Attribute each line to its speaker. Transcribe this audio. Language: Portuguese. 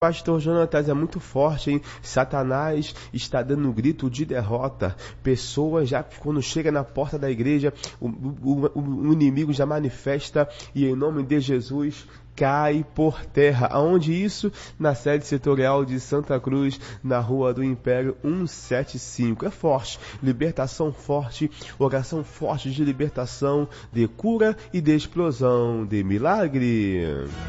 Speaker 1: Pastor Jonatas, é muito forte, hein? Satanás está dando um grito de derrota. Pessoas já, quando chega na porta da igreja, o inimigo já manifesta e em nome de Jesus cai por terra. Aonde isso? Na sede setorial de Santa Cruz, na Rua do Império 175. É forte, libertação forte, oração forte de libertação, de cura e de explosão de milagre.